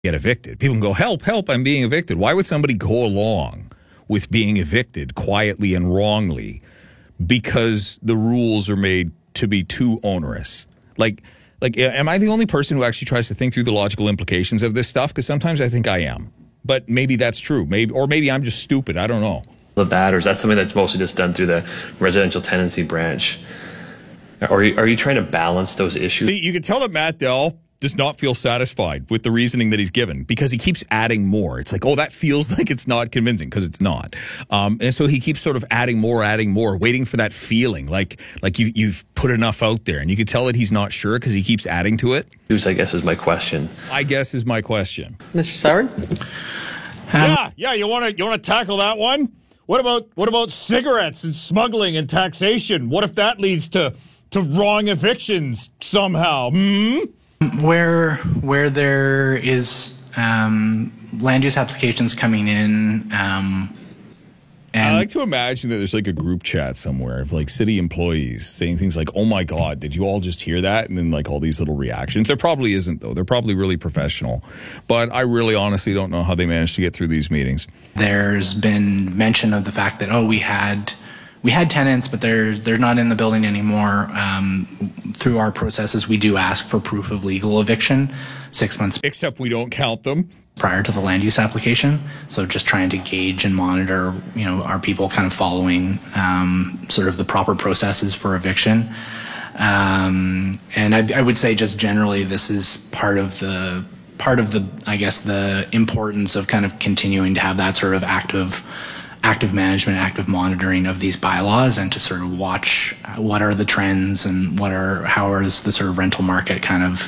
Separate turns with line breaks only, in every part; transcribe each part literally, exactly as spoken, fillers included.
get evicted. People can go, help, help, I'm being evicted. Why would somebody go along with being evicted quietly and wrongly because the rules are made to be too onerous? Like, like, am I the only person who actually tries to think through the logical implications of this stuff? Because sometimes I think I am. But maybe that's true. Maybe, or maybe I'm just stupid. I don't know.
The bad, or is that something that's mostly just done through the residential tenancy branch? Or are you, are you trying to balance those issues?
See, you can tell that Matt Dell does not feel satisfied with the reasoning that he's given because he keeps adding more. It's like, oh, that feels like it's not convincing because it's not. Um, and so he keeps sort of adding more, adding more, waiting for that feeling like like you, you've put enough out there. And you can tell that he's not sure because he keeps adding to it.
Which I guess is my question.
I guess is my question.
Mister Soward?
Um, yeah, yeah. You want to you want to tackle that one? What about what about cigarettes and smuggling and taxation? What if that leads to to wrong evictions somehow? Hmm?
Where where there is um, land use applications coming in, um, and
I like to imagine that there's like a group chat somewhere of like city employees saying things like, "Oh my God, did you all just hear that?" And then like all these little reactions. There probably isn't though. They're probably really professional, but I really honestly don't know how they managed to get through these meetings.
There's been mention of the fact that oh we had. We had tenants, but they're they're not in the building anymore. Um, through our processes, we do ask for proof of legal eviction six months.
Except we don't count them
prior to the land use application. So just trying to gauge and monitor, you know, are people kind of following um, sort of the proper processes for eviction? Um, and I, I would say just generally, this is part of the part of the I guess the importance of kind of continuing to have that sort of active. active management, active monitoring of these bylaws, and to sort of watch what are the trends and what are how is the sort of rental market kind of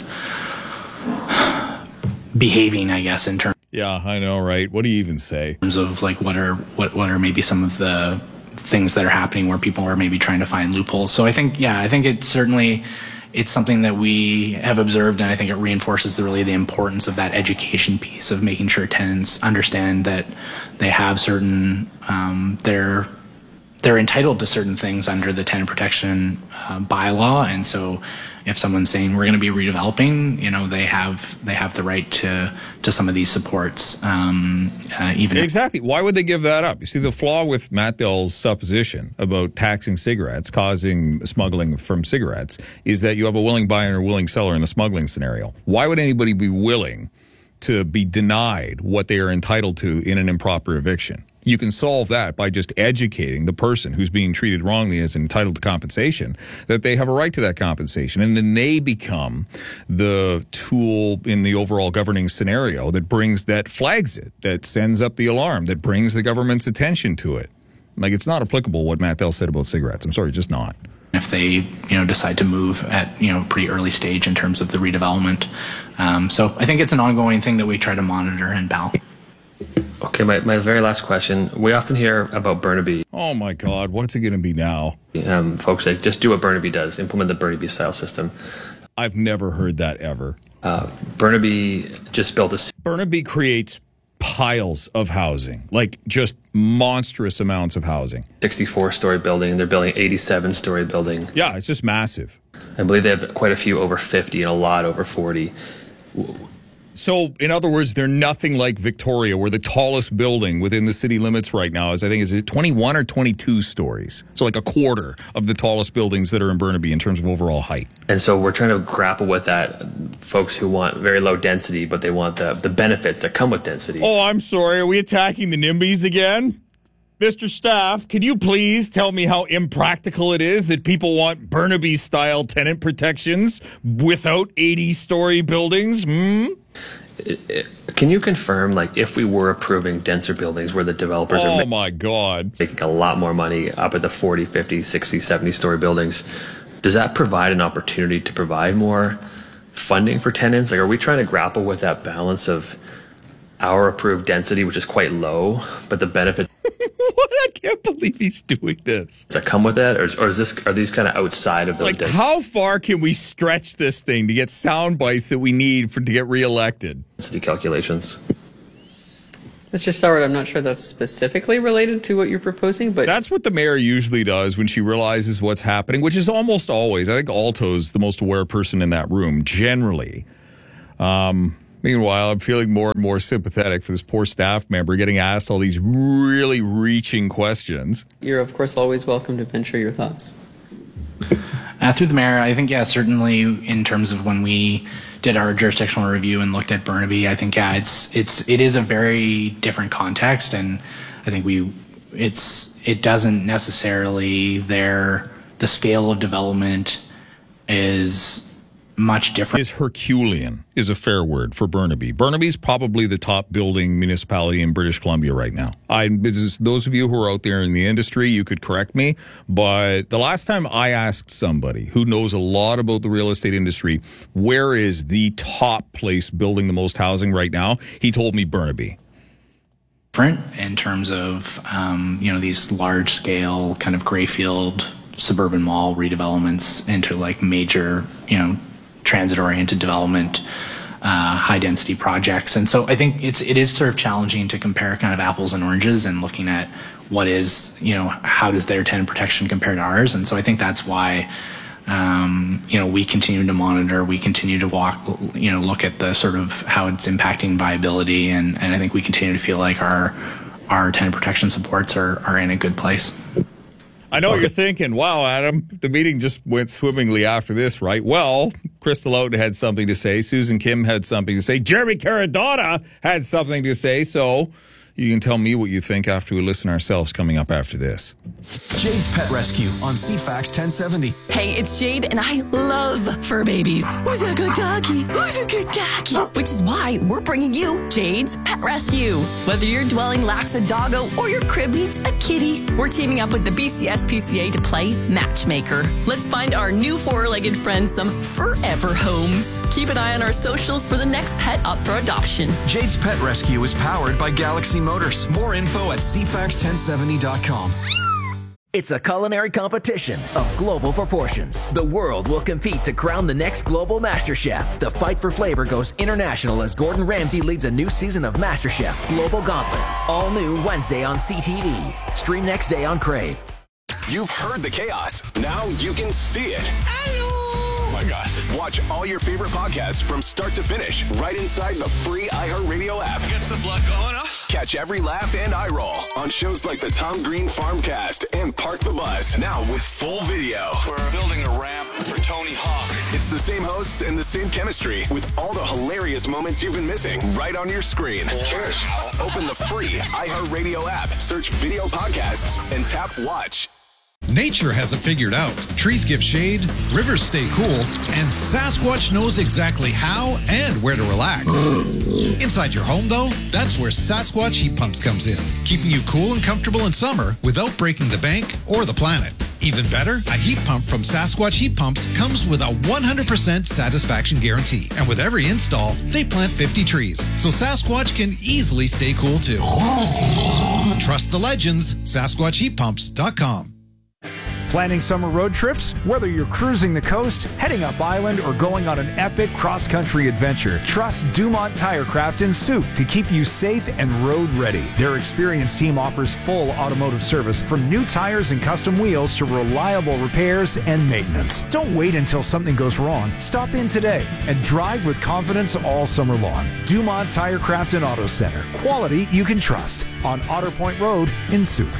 behaving, I guess, in terms.
Yeah, I know, right? What do you even say?
In terms of like what are what what are maybe some of the things that are happening where people are maybe trying to find loopholes. So I think, yeah, I think it certainly. It's something that we have observed, and I think it reinforces the, really the importance of that education piece of making sure tenants understand that they have certain, um, they're they're entitled to certain things under the tenant protection uh, bylaw, and so if someone's saying we're going to be redeveloping, you know, they have they have the right to to some of these supports. Um, uh, even
exactly. Why would they give that up? You see, the flaw with Matt Dell's supposition about taxing cigarettes, causing smuggling from cigarettes, is that you have a willing buyer and a willing seller in the smuggling scenario. Why would anybody be willing to be denied what they are entitled to in an improper eviction? You can solve that by just educating the person who's being treated wrongly as entitled to compensation, that they have a right to that compensation. And then they become the tool in the overall governing scenario that brings, that flags it, that sends up the alarm, that brings the government's attention to it. Like, it's not applicable what Matt Dell said about cigarettes. I'm sorry, just not.
If they, you know, decide to move at, you know, pretty early stage in terms of the redevelopment. Um, so I think it's an ongoing thing that we try to monitor and balance.
Okay, my, my very last question. We often hear about Burnaby.
Oh, my God. What's it going to be now?
Um, folks say, just do what Burnaby does. Implement the Burnaby-style system.
I've never heard that ever.
Uh, Burnaby just built a...
Burnaby creates piles of housing, like just monstrous amounts of housing.
sixty-four story building. They're building eighty-seven story building.
Yeah, it's just massive.
I believe they have quite a few over fifty and a lot over forty.
So, in other words, they're nothing like Victoria, where the tallest building within the city limits right now is, I think, is it twenty-one or twenty-two stories? So like a quarter of the tallest buildings that are in Burnaby in terms of overall height.
And so we're trying to grapple with that. Folks who want very low density, but they want the, the benefits that come with density.
Oh, I'm sorry. Are we attacking the NIMBYs again? Mister Staff, could you please tell me how impractical it is that people want Burnaby-style tenant protections without eighty-story buildings? Hmm?
Can you confirm, like, if we were approving denser buildings where the developers
oh
are
ma- my God.
making a lot more money up at the forty, fifty, sixty, seventy story buildings, does that provide an opportunity to provide more funding for tenants? Like, are we trying to grapple with that balance of our approved density, which is quite low, but the benefits
what? I can't believe he's doing this.
that come with that, or, or is this are these kind of outside of
it's
those?
Like,
density?
How far can we stretch this thing to get sound bites that we need for to get reelected?
Density calculations.
Mister Soward, I'm not sure that's specifically related to what you're proposing, but
that's what the mayor usually does when she realizes what's happening, which is almost always. I think Alto's the most aware person in that room, generally. Um, Meanwhile, I'm feeling more and more sympathetic for this poor staff member getting asked all these really reaching questions.
You're, of course, always welcome to venture your thoughts.
Uh, through the mayor, I think, yeah, certainly in terms of when we did our jurisdictional review and looked at Burnaby, I think, yeah, it's it's it is a very different context, and I think we it's it doesn't necessarily there the scale of development is much different.
Is Herculean is a fair word for Burnaby. Burnaby's probably the top building municipality in British Columbia right now. I, those of you who are out there in the industry, you could correct me, but the last time I asked somebody who knows a lot about the real estate industry, where is the top place building the most housing right now, he told me Burnaby.
Different in terms of, um, you know, these large scale kind of grayfield suburban mall redevelopments into like major, you know, transit-oriented development, uh, high-density projects. And so I think it's it is sort of challenging to compare kind of apples and oranges and looking at what is, you know, how does their tenant protection compare to ours? And so I think that's why, um, you know, we continue to monitor, we continue to walk, you know, look at the sort of how it's impacting viability. And, and I think we continue to feel like our our tenant protection supports are, are in a good place.
I know what you're thinking, wow, Adam, the meeting just went swimmingly after this, right? Well, Crystal Oat had something to say. Susan Kim had something to say. Jeremy Caradonna had something to say. So you can tell me what you think after we listen ourselves coming up after this.
Jade's Pet Rescue on C FAX ten seventy.
Hey, it's Jade, and I love fur babies. Who's a good doggy? Who's a good doggy? Which is why we're bringing you Jade's Pet Rescue. Whether your dwelling lacks a doggo or your crib needs a kitty, we're teaming up with the B C S P C A to play matchmaker. Let's find our new four-legged friends some forever homes. Keep an eye on our socials for the next pet up for adoption.
Jade's Pet Rescue is powered by Galaxy Motors. More info at C FAX ten seventy dot com.
It's a culinary competition of global proportions. The world will compete to crown the next global MasterChef. The fight for flavor goes international as Gordon Ramsay leads a new season of MasterChef Global Gauntlet. All new Wednesday on C T V. Stream next day on Crave.
You've heard the chaos. Now you can see it. Oh my gosh. Watch all your favorite podcasts from start to finish right inside the free iHeartRadio app.
Gets the blood going up.
Catch every laugh and eye roll on shows like the Tom Green Farmcast and Park the Bus. Now with full video.
We're building a ramp for Tony Hawk.
It's the same hosts and the same chemistry with all the hilarious moments you've been missing right on your screen.
Cheers.
Open the free iHeartRadio app, search video podcasts, and tap watch.
Nature has it figured out. Trees give shade, rivers stay cool, and Sasquatch knows exactly how and where to relax. Inside your home, though, that's where Sasquatch Heat Pumps comes in, keeping you cool and comfortable in summer without breaking the bank or the planet. Even better, a heat pump from Sasquatch Heat Pumps comes with a one hundred percent satisfaction guarantee. And with every install, they plant fifty trees, so Sasquatch can easily stay cool too. Trust the legends, Sasquatch Heat Pumps dot com.
Planning summer road trips? Whether you're cruising the coast, heading up island, or going on an epic cross-country adventure, trust Dumont Tirecraft in Soup to keep you safe and road ready. Their experienced team offers full automotive service from new tires and custom wheels to reliable repairs and maintenance. Don't wait until something goes wrong. Stop in today and drive with confidence all summer long. Dumont Tirecraft and Auto Center. Quality you can trust on Otter Point Road in Soup.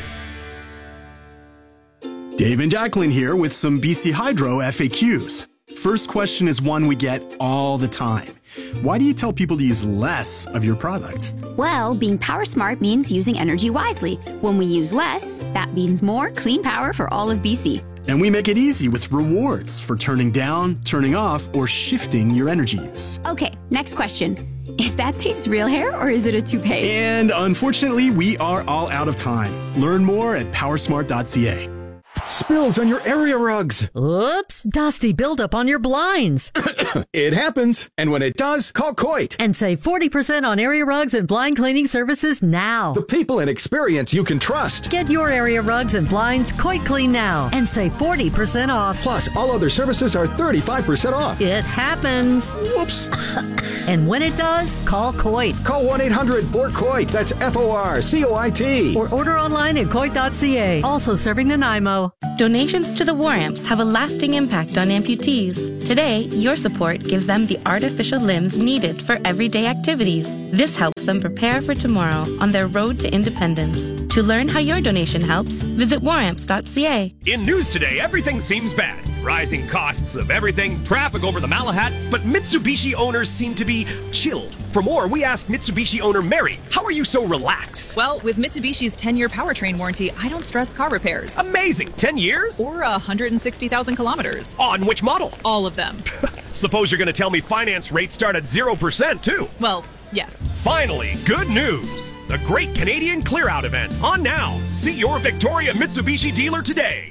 Dave and Jacqueline here with some B C Hydro F A Qs. First question is one we get all the time. Why do you tell people to use less of your product?
Well, being power smart means using energy wisely. When we use less, that means more clean power for all of B C.
And we make it easy with rewards for turning down, turning off, or shifting your energy use.
Okay, next question. Is that Dave's real hair or is it a toupee?
And unfortunately, we are all out of time. Learn more at powersmart dot c a.
Spills on your area rugs.
Oops, dusty buildup on your blinds.
It happens. And when it does, call Coit.
And save forty percent on area rugs and blind cleaning services now.
The people and experience you can trust.
Get your area rugs and blinds Coit Clean now and save forty percent off.
Plus, all other services are thirty-five percent off.
It happens.
Whoops.
And when it does, call Coit.
Call one eight hundred four C O I T. That's F O R C O I T.
Or order online at coit dot c a. Also serving Nanaimo.
Donations to the War Amps have a lasting impact on amputees. Today, your support gives them the artificial limbs needed for everyday activities. This helps them prepare for tomorrow on their road to independence. To learn how your donation helps, visit war amps dot c a.
In news today, everything seems bad. Rising costs of everything, traffic over the Malahat, but Mitsubishi owners seem to be chilled. For more, we asked Mitsubishi owner Mary, how are you so relaxed?
Well, with Mitsubishi's ten-year powertrain warranty, I don't stress car repairs.
Amazing! ten years?
Or one hundred sixty thousand kilometers.
On which model?
All of them.
Suppose you're going to tell me finance rates start at zero percent, too.
Well, yes.
Finally, good news! The Great Canadian Clear Out event, on now. See your Victoria Mitsubishi dealer today.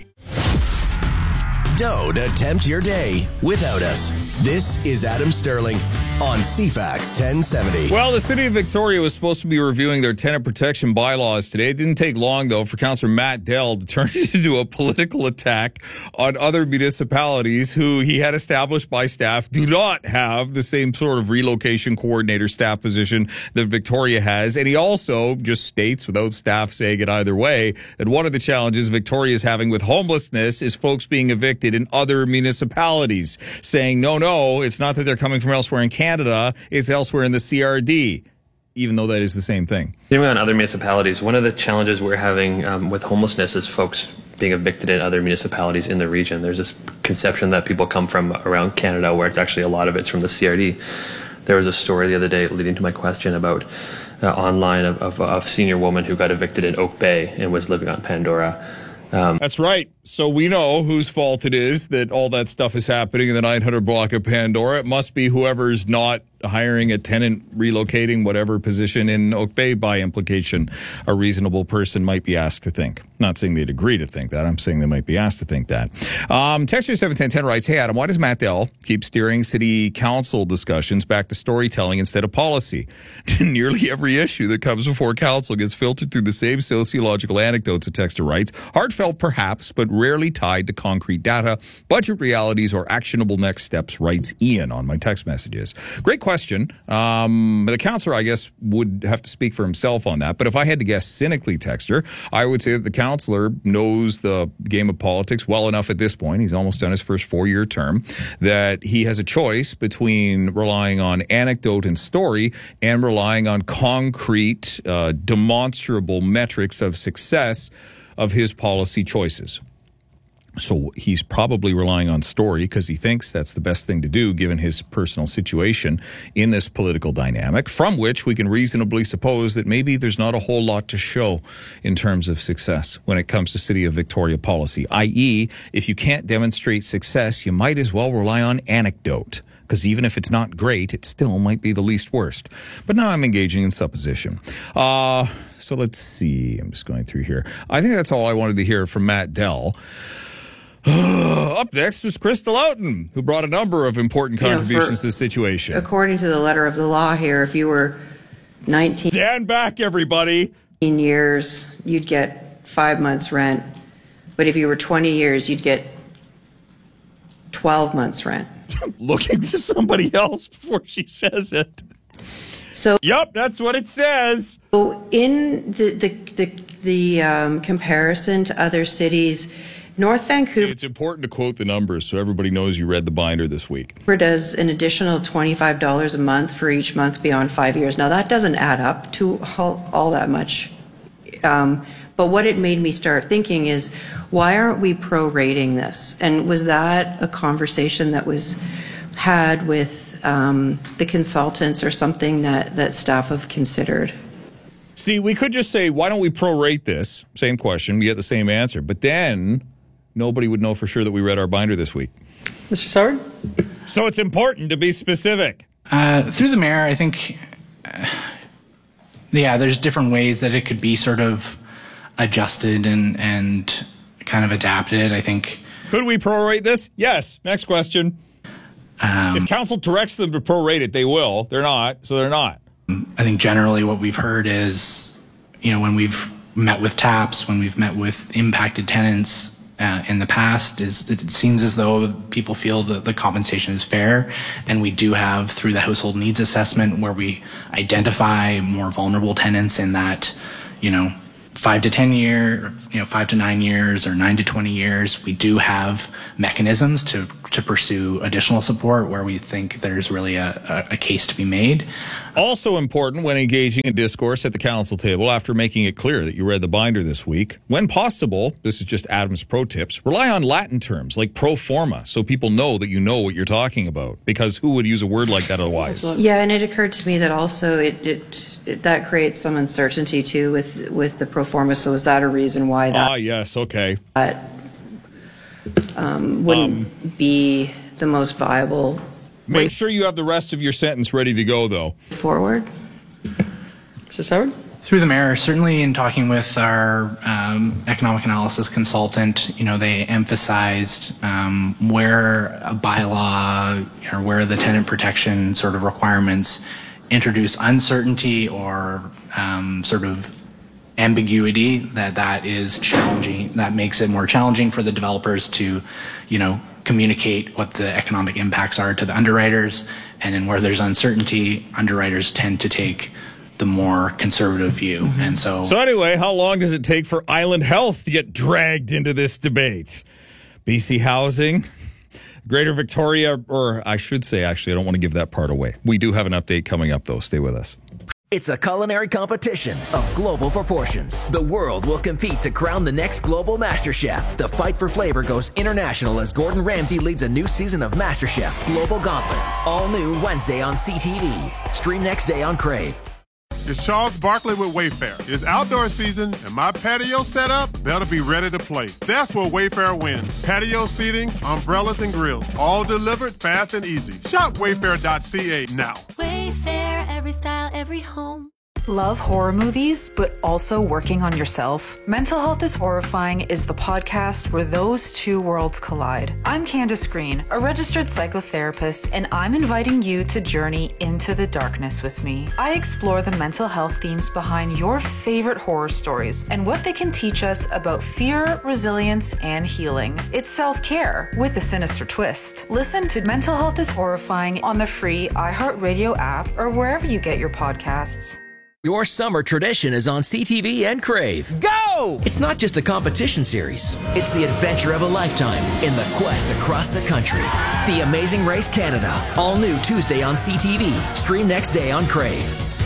Don't attempt your day without us. This is Adam Sterling on C FAX ten seventy.
Well, the city of Victoria was supposed to be reviewing their tenant protection bylaws today. It didn't take long, though, for Councillor Matt Dell to turn it into a political attack on other municipalities who he had established by staff do not have the same sort of relocation coordinator staff position that Victoria has. And he also just states, without staff saying it either way, that one of the challenges Victoria is having with homelessness is folks being evicted in other municipalities, saying, no, no, it's not that they're coming from elsewhere in Canada, it's elsewhere in the C R D, even though that is the same thing.
Even on other municipalities, one of the challenges we're having um, with homelessness is folks being evicted in other municipalities in the region. There's this conception that people come from around Canada, where it's actually a lot of it's from the C R D. There was a story the other day leading to my question about uh, online of, of, of a senior woman who got evicted in Oak Bay and was living on Pandora. Um,
That's right. So we know whose fault it is that all that stuff is happening in the nine hundred block of Pandora. It must be whoever's not hiring a tenant, relocating whatever position in Oak Bay by implication a reasonable person might be asked to think. Not saying they'd agree to think that. I'm saying they might be asked to think that. Um, Texter seven ten ten writes, hey, Adam, why does Matt Dell keep steering city council discussions back to storytelling instead of policy? Nearly every issue that comes before council gets filtered through the same sociological anecdotes, a texter writes. Heartfelt, perhaps, but rarely tied to concrete data, budget realities, or actionable next steps, writes Ian on my text messages. Great question. Um, the counselor, I guess, would have to speak for himself on that. But if I had to guess cynically, texter, I would say that the counselor knows the game of politics well enough at this point. He's almost done his first four-year term, that he has a choice between relying on anecdote and story and relying on concrete, uh, demonstrable metrics of success of his policy choices. So he's probably relying on story because he thinks that's the best thing to do given his personal situation in this political dynamic, from which we can reasonably suppose that maybe there's not a whole lot to show in terms of success when it comes to City of Victoria policy, that is, if you can't demonstrate success, you might as well rely on anecdote. Because even if it's not great, it still might be the least worst. But now I'm engaging in supposition. Uh, so let's see. I'm just going through here. I think that's all I wanted to hear from Matt Dell. Up next was Crystal Oughton, who brought a number of important contributions you know, for, to the situation.
According to the letter of the law here, if you were nineteen...
Stand back, everybody!
...years, you'd get five months' rent. But if you were twenty years, you'd get twelve months' rent.
I'm looking to somebody else before she says it.
So,
yep, that's what it says.
So in the the the, the um, comparison to other cities, North Vancouver...
See, it's important to quote the numbers so everybody knows you read the binder this week.
...does an additional twenty-five dollars a month for each month beyond five years. Now, that doesn't add up to all, all that much. Um, but what it made me start thinking is, why aren't we prorating this? And was that a conversation that was had with um, the consultants or something that, that staff have considered?
See, we could just say, why don't we prorate this? Same question, we get the same answer. But then nobody would know for sure that we read our binder this week.
Mister Soward?
So it's important to be specific.
Uh, through the mayor, I think, uh, yeah, there's different ways that it could be sort of adjusted and, and kind of adapted, I think.
Could we prorate this? Yes. Next question. Um, if council directs them to prorate it, they will. They're not, so they're not.
I think generally what we've heard is, you know, when we've met with TAPS, when we've met with impacted tenants uh, in the past, is that it seems as though people feel that the compensation is fair. And we do have, through the household needs assessment, where we identify more vulnerable tenants in that, you know, five to ten year, you know, five to nine years or nine to twenty years, we do have mechanisms to, to pursue additional support where we think there's really a, a, a case to be made.
Also important when engaging in discourse at the council table, after making it clear that you read the binder this week, when possible, this is just Adam's pro tips, rely on Latin terms like pro forma so people know that you know what you're talking about, because who would use a word like that otherwise?
Yeah, and it occurred to me that also it, it, it that creates some uncertainty too with with the pro forma. So is that a reason why that?
Ah, yes, okay.
That um, wouldn't um, be the most viable.
Make sure you have the rest of your sentence ready to go, though.
Forward.
Mister Howard?
Through the mayor, certainly in talking with our um, economic analysis consultant, you know, they emphasized um, where a bylaw or where the tenant protection sort of requirements introduce uncertainty or um, sort of ambiguity, that that is challenging. That makes it more challenging for the developers to, you know, communicate what the economic impacts are to the underwriters. And then where there's uncertainty, underwriters tend to take the more conservative view. Mm-hmm. And so
So anyway, how long does it take for Island Health to get dragged into this debate? B C Housing, Greater Victoria, or I should say, actually, I don't want to give that part away. We do have an update coming up, though. Stay with us.
It's a culinary competition of global proportions. The world will compete to crown the next global master chef. The fight for flavor goes international as Gordon Ramsay leads a new season of MasterChef Global Gauntlet. All new Wednesday on C T V. Stream next day on Crave.
It's Charles Barkley with Wayfair. It's outdoor season, and my patio setup better be ready to play. That's where Wayfair wins. Patio seating, umbrellas, and grills, all delivered fast and easy. Shop wayfair dot c a now.
Wayfair, every style, every home.
Love horror movies, but also working on yourself? Mental Health is Horrifying is the podcast where those two worlds collide. I'm Candace Green, a registered psychotherapist, and I'm inviting you to journey into the darkness with me. I explore the mental health themes behind your favorite horror stories and what they can teach us about fear, resilience, and healing. It's self-care with a sinister twist. Listen to Mental Health is Horrifying on the free iHeartRadio app or wherever you get your podcasts.
Your summer tradition is on C T V and Crave. Go! It's not just a competition series. It's the adventure of a lifetime in the quest across the country. The Amazing Race Canada. All new Tuesday on C T V. Stream next day on Crave.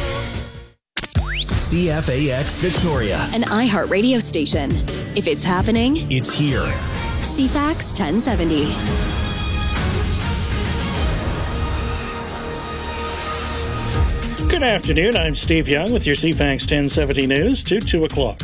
C F A X Victoria.
An iHeart radio station. If it's happening,
it's here.
C FAX ten seventy.
Good afternoon. I'm Steve Young with your C FAX ten seventy news to two o'clock.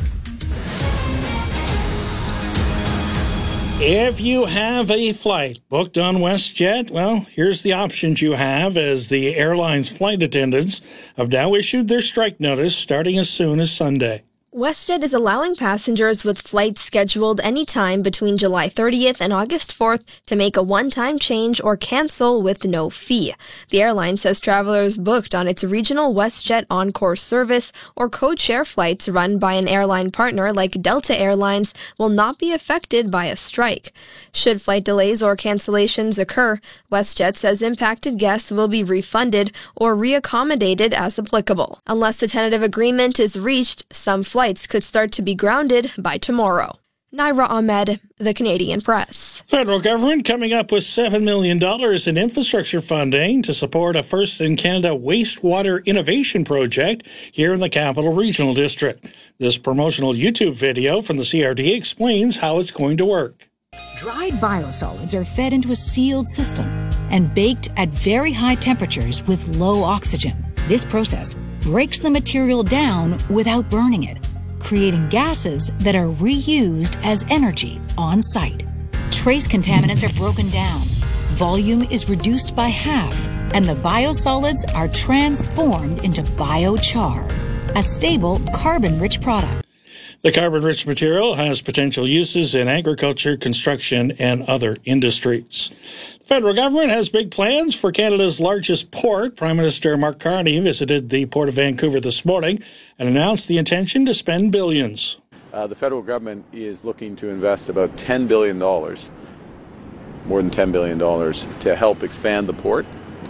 If you have a flight booked on WestJet, well, here's the options you have, as the airline's flight attendants have now issued their strike notice starting as soon as Sunday.
WestJet is allowing passengers with flights scheduled anytime between July thirtieth and August fourth to make a one-time change or cancel with no fee. The airline says travelers booked on its regional WestJet Encore service or code-share flights run by an airline partner like Delta Airlines will not be affected by a strike. Should flight delays or cancellations occur, WestJet says impacted guests will be refunded or reaccommodated as applicable. Unless a tentative agreement is reached, some flights Flights could start to be grounded by tomorrow. Naira Ahmed, The Canadian Press.
Federal government coming up with seven million dollars in infrastructure funding to support a first-in-Canada wastewater innovation project here in the Capital Regional District. This promotional YouTube video from the C R D explains how it's going to work.
Dried biosolids are fed into a sealed system and baked at very high temperatures with low oxygen. This process breaks the material down without burning it, creating gases that are reused as energy on site. Trace contaminants are broken down, volume is reduced by half, and the biosolids are transformed into biochar, a stable carbon-rich product.
The carbon-rich material has potential uses in agriculture, construction, and other industries. The federal government has big plans for Canada's largest port. Prime Minister Mark Carney visited the Port of Vancouver this morning and announced the intention to spend billions.
Uh, the federal government is looking to invest about ten billion dollars, more than ten billion dollars, to help expand the port.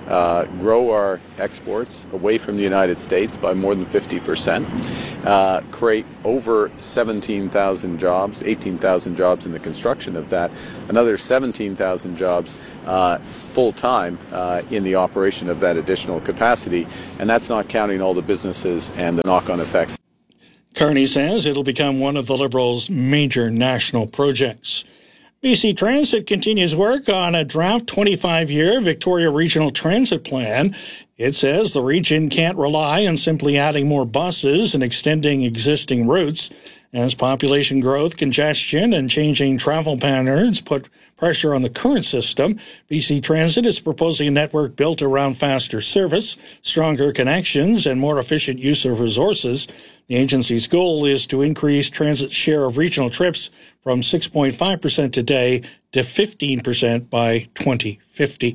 uh, grow our exports away from the United States by more than fifty percent, uh, create over seventeen thousand jobs, eighteen thousand jobs in the construction of that, another seventeen thousand jobs uh, full-time uh, in the operation of that additional capacity, and that's not counting all the businesses and the knock-on effects.
Carney says it'll become one of the Liberals' major national projects. B C Transit continues work on a draft twenty-five year Victoria Regional Transit Plan. It says the region can't rely on simply adding more buses and extending existing routes, as population growth, congestion, and changing travel patterns put pressure on the current system. B C Transit is proposing a network built around faster service, stronger connections, and more efficient use of resources. The agency's goal is to increase transit's share of regional trips from six point five percent today to fifteen percent by twenty fifty.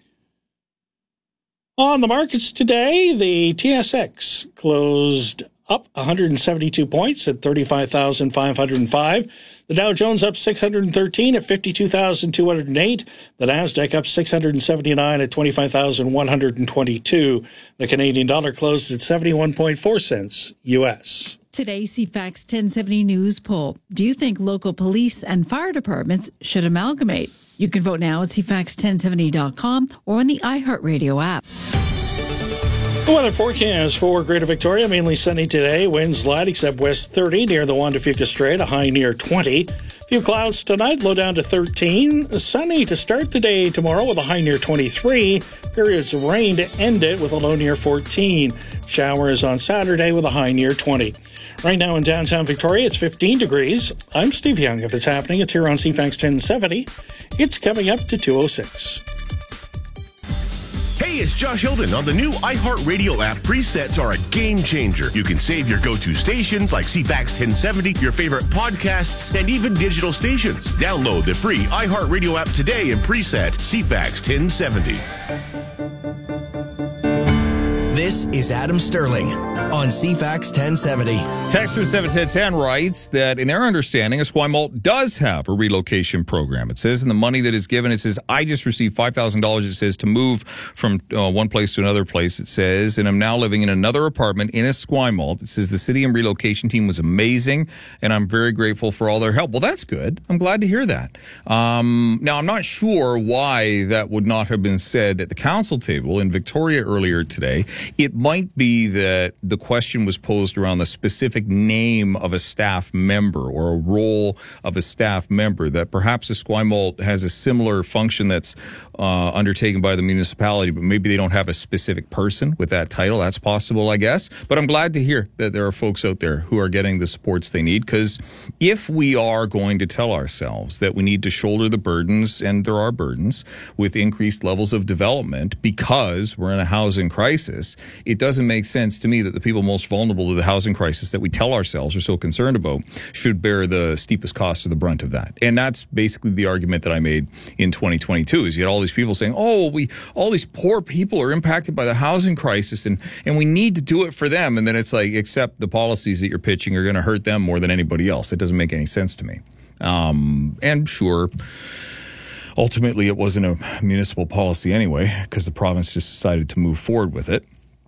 On the markets today, the T S X closed up one hundred seventy-two points at thirty-five thousand five hundred five. The Dow Jones up six hundred thirteen at fifty-two thousand two hundred eight. The Nasdaq up six hundred seventy-nine at twenty-five thousand one hundred twenty-two. The Canadian dollar closed at seventy-one point four cents U S.
Today's C FAX ten seventy News poll. Do you think local police and fire departments should amalgamate? You can vote now at C FAX ten seventy dot com or on the iHeartRadio app.
The weather forecast for Greater Victoria, mainly sunny today. Winds light except west thirty near the Juan de Fuca Strait, a high near twenty. Few clouds tonight, low down to thirteen. Sunny to start the day tomorrow with a high near twenty-three. Periods of rain to end it with a low near fourteen. Showers on Saturday with a high near twenty. Right now in downtown Victoria, it's fifteen degrees. I'm Steve Young. If it's happening, it's here on C FAX ten seventy. It's coming up to two oh six.
Hey, it's Josh Hilden. On the new iHeartRadio app, presets are a game changer. You can save your go-to stations like C FAX ten seventy, your favorite podcasts, and even digital stations. Download the free iHeartRadio app today and preset C FAX ten seventy.
This is Adam Sterling on C FAX ten seventy.
Texter seven ten ten writes that in their understanding, Esquimalt does have a relocation program. It says in the money that is given, it says, I just received five thousand dollars. It says to move from uh, one place to another place. It says, and I'm now living in another apartment in Esquimalt. It says the city and relocation team was amazing, and I'm very grateful for all their help. Well, that's good. I'm glad to hear that. Um, now, I'm not sure why that would not have been said at the council table in Victoria earlier today. It might be that the question was posed around the specific name of a staff member or a role of a staff member, that perhaps Esquimalt has a similar function that's uh, undertaken by the municipality, but maybe they don't have a specific person with that title. That's possible, I guess. But I'm glad to hear that there are folks out there who are getting the supports they need, because if we are going to tell ourselves that we need to shoulder the burdens, and there are burdens, with increased levels of development because we're in a housing crisis, it doesn't make sense to me that the people most vulnerable to the housing crisis that we tell ourselves are so concerned about should bear the steepest cost of the brunt of that. And that's basically the argument that I made in twenty twenty-two, is you had all these people saying, oh, we all these poor people are impacted by the housing crisis, and, and we need to do it for them. And then it's like, except the policies that you're pitching are going to hurt them more than anybody else. It doesn't make any sense to me. Um, and sure, ultimately it wasn't a municipal policy anyway, because the province just decided to move forward with it.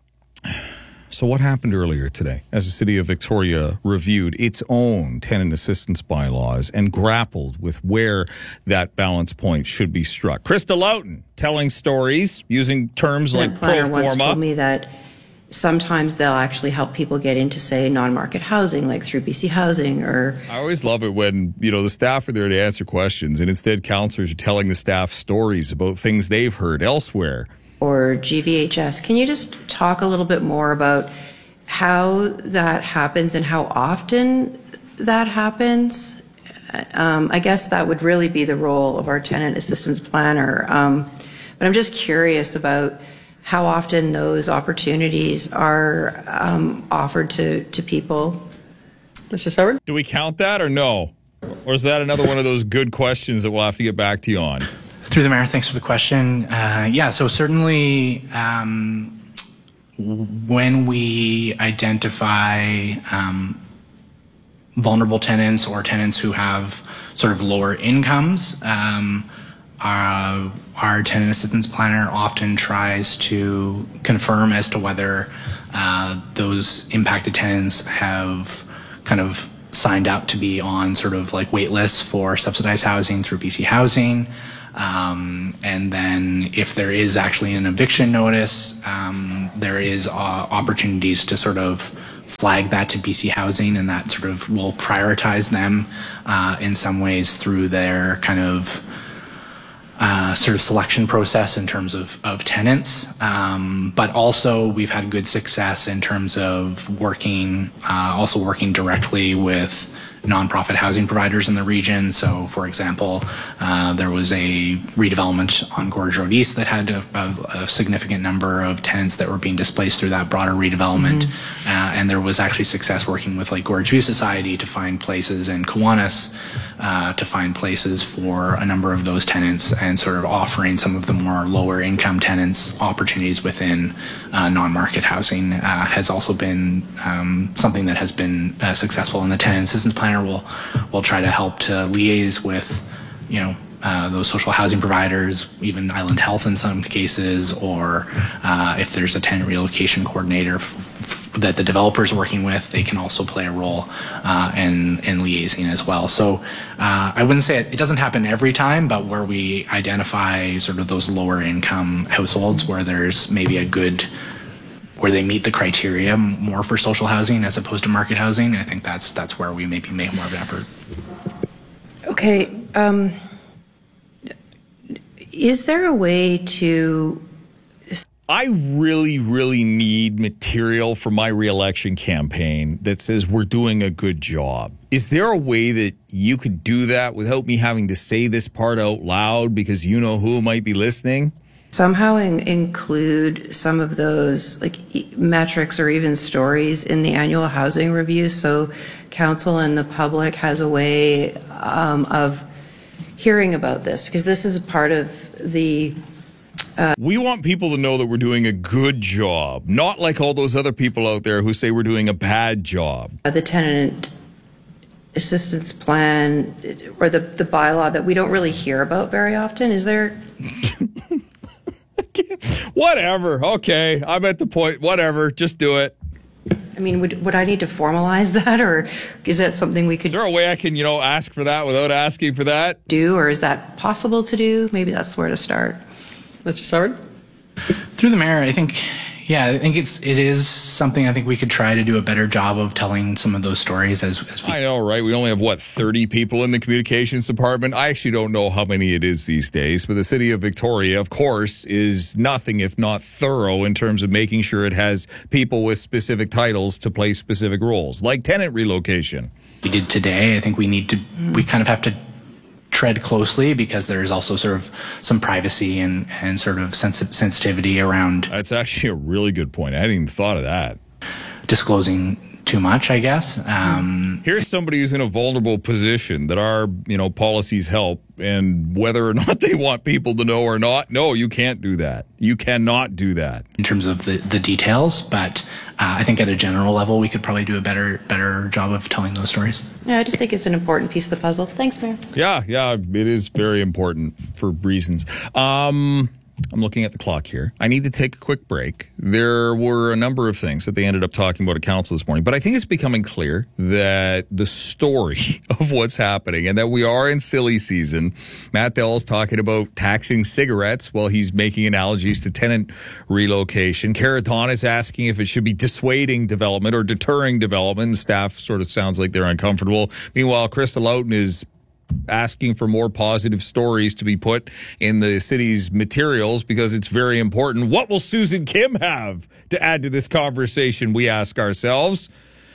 So what happened earlier today as the City of Victoria reviewed its own tenant assistance bylaws and grappled with where that balance point should be struck? Krista Loughton telling stories using terms like pro forma.
Once told me that sometimes they'll actually help people get into, say, non-market housing, like through B C Housing or...
I always love it when, you know, the staff are there to answer questions, and instead councillors are telling the staff stories about things they've heard elsewhere.
Or G V H S. Can you just talk a little bit more about how that happens and how often that happens? Um, I guess that would really be the role of our tenant assistance planner. Um, but I'm just curious about how often those opportunities are um, offered to, to people.
Mister Sauer?
Do we count that or no? Or is that another one of those good questions that we'll have to get back to you on?
Through the mayor, thanks for the question. Uh, yeah, so certainly um, when we identify um, vulnerable tenants or tenants who have sort of lower incomes, um, uh, our tenant assistance planner often tries to confirm as to whether uh, those impacted tenants have kind of signed up to be on sort of like wait lists for subsidized housing through B C Housing. Um, and then if there is actually an eviction notice, um, there is uh, opportunities to sort of flag that to B C Housing, and that sort of will prioritize them uh, in some ways through their kind of uh, sort of selection process in terms of, of tenants. Um, but also we've had good success in terms of working, uh, also working directly with nonprofit housing providers in the region. So, for example, uh, there was a redevelopment on Gorge Road East that had a, a, a significant number of tenants that were being displaced through that broader redevelopment. Mm-hmm. Uh, and there was actually success working with like Gorge View Society to find places in Kiwanis, uh, to find places for a number of those tenants, and sort of offering some of the more lower income tenants opportunities within uh, non-market housing uh, has also been um, something that has been uh, successful. And the tenant assistance planner will will try to help to liaise with, you know, uh, those social housing providers, even Island Health in some cases, or uh, if there's a tenant relocation coordinator f- f- that the developer's working with, they can also play a role uh, in, in liaising as well. So uh, I wouldn't say it, it doesn't happen every time, but where we identify sort of those lower income households where there's maybe a good, where they meet the criteria more for social housing as opposed to market housing, I think that's that's where we maybe make more of an effort.
Okay. Um, is there a way to...
I really, really need material for my reelection campaign that says we're doing a good job. Is there a way that you could do that without me having to say this part out loud because you know who might be listening?
Somehow in, include some of those like e- metrics or even stories in the annual housing review, so council and the public has a way um, of hearing about this, because this is a part of the uh,
we want people to know that we're doing a good job, not like all those other people out there who say we're doing a bad job.
the tenant assistance plan or the, the bylaw that we don't really hear about very often. Is there...
Whatever. Okay. I'm at the point. Whatever. Just do it.
I mean, would would I need to formalize that, or is that something we could...
Is there a way I can, you know, ask for that without asking for that?
Do, or is that possible to do? Maybe that's where to start.
Mister Saward?
Through the mayor, I think, yeah, I think it's it is something I think we could try to do a better job of telling some of those stories as, as we...
I know, right? We only have, what, thirty people in the communications department? I actually don't know how many it is these days, but the city of Victoria, of course, is nothing if not thorough in terms of making sure it has people with specific titles to play specific roles, like tenant relocation.
We did today. I think we need to, we kind of have to tread closely, because there's also sort of some privacy and, and sort of sens- sensitivity around...
That's actually a really good point. I hadn't even thought of that.
Disclosing too much, I guess. Um,
Here's somebody who's in a vulnerable position that our, you know, policies help, and whether or not they want people to know or not, no, you can't do that. You cannot do that.
In terms of the, the details, but uh, I think at a general level, we could probably do a better better job of telling those stories.
Yeah, I just think it's an important piece of the puzzle. Thanks, Mayor.
Yeah, yeah, it is very important for reasons. Um... I'm looking at the clock here. I need to take a quick break. There were a number of things that they ended up talking about at council this morning, but I think it's becoming clear that the story of what's happening and that we are in silly season. Matt Bell's talking about taxing cigarettes while he's making analogies to tenant relocation. Cara Dawn is asking if it should be dissuading development or deterring development. Staff sort of sounds like they're uncomfortable. Meanwhile, Krista Loughton is asking for more positive stories to be put in the city's materials because it's very important. What will Susan Kim have to add to this conversation, we ask ourselves?